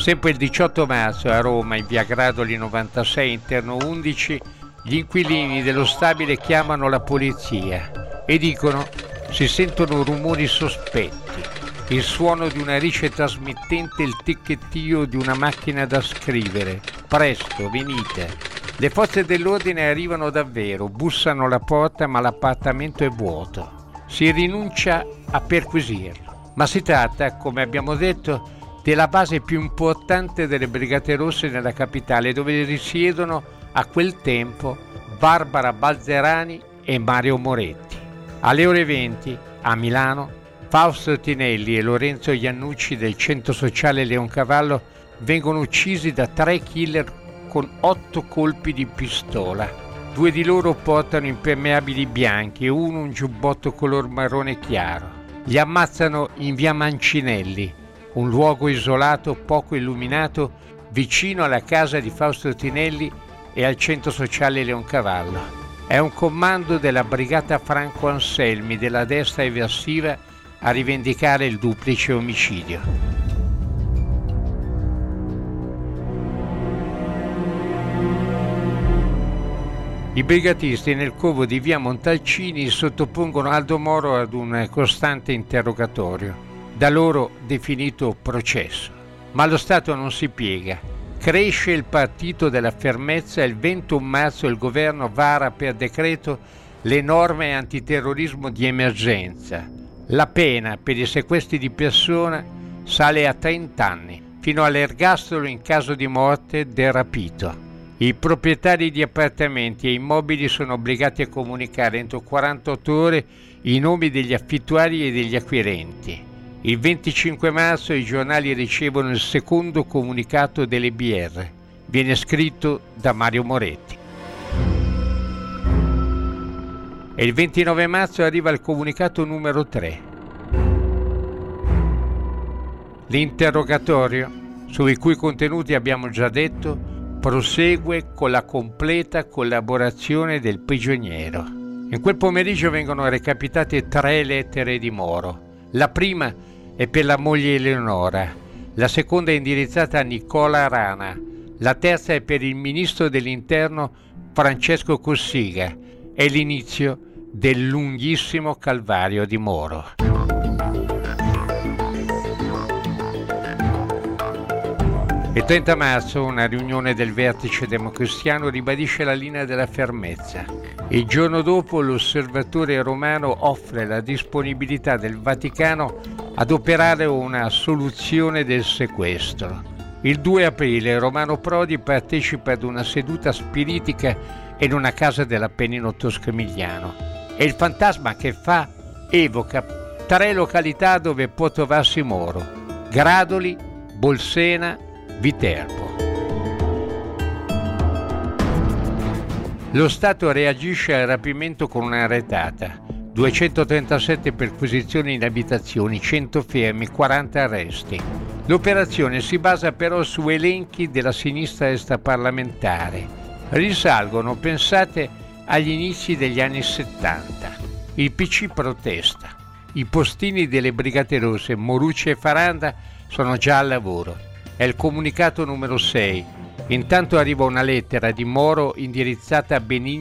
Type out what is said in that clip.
Sempre il 18 marzo a Roma, in via Gradoli 96, interno 11, gli inquilini dello stabile chiamano la polizia e dicono si sentono rumori sospetti, il suono di una riccia trasmittente, il ticchettio di una macchina da scrivere. Presto, venite. Le forze dell'ordine arrivano davvero, bussano alla porta ma l'appartamento è vuoto. Si rinuncia a perquisirlo, ma si tratta, come abbiamo detto, della base più importante delle Brigate Rosse nella capitale, dove risiedono a quel tempo Barbara Balzerani e Mario Moretti. Alle ore 20 a Milano, Fausto Tinelli e Lorenzo Iannucci del centro sociale Leoncavallo vengono uccisi da 3 killer con 8 colpi di pistola. 2 di loro portano impermeabili bianchi e uno un giubbotto color marrone chiaro. Li ammazzano in via Mancinelli, un luogo isolato poco illuminato vicino alla casa di Fausto Tinelli e al centro sociale Leoncavallo. È un comando della brigata Franco Anselmi della destra eversiva a rivendicare il duplice omicidio. I brigatisti nel covo di via Montalcini sottopongono Aldo Moro ad un costante interrogatorio, da loro definito processo. Ma lo Stato non si piega. Cresce il partito della fermezza e il 21 marzo il governo vara per decreto le norme antiterrorismo di emergenza. La pena per i sequestri di persona sale a 30 anni, fino all'ergastolo in caso di morte del rapito. I proprietari di appartamenti e immobili sono obbligati a comunicare entro 48 ore i nomi degli affittuari e degli acquirenti. Il 25 marzo i giornali ricevono il secondo comunicato delle BR. Viene scritto da Mario Moretti. E il 29 marzo arriva il comunicato numero 3. L'interrogatorio, sui cui contenuti abbiamo già detto, prosegue con la completa collaborazione del prigioniero. In quel pomeriggio vengono recapitate 3 lettere di Moro. La prima è per la moglie Eleonora, la seconda è indirizzata a Nicola Rana, la terza è per il ministro dell'Interno Francesco Cossiga. È l'inizio del lunghissimo calvario di Moro. Il 30 marzo una riunione del vertice democristiano ribadisce la linea della fermezza. Il giorno dopo l'osservatore romano offre la disponibilità del Vaticano ad operare una soluzione del sequestro. Il 2 aprile Romano Prodi partecipa ad una seduta spiritica in una casa dell'Appennino tosco-emiliano e il fantasma che fa evoca 3 località dove può trovarsi Moro: Gradoli, Bolsena, Viterbo. Lo Stato reagisce al rapimento con una retata: 237 perquisizioni in abitazioni, 100 fermi, 40 arresti. L'operazione si basa però su elenchi della sinistra extraparlamentare. Risalgono, pensate, agli inizi degli anni 70. Il PC protesta. I postini delle Brigate Rosse, Morucci e Faranda, sono già al lavoro. È il comunicato numero 6. Intanto arriva una lettera di Moro indirizzata a Benigni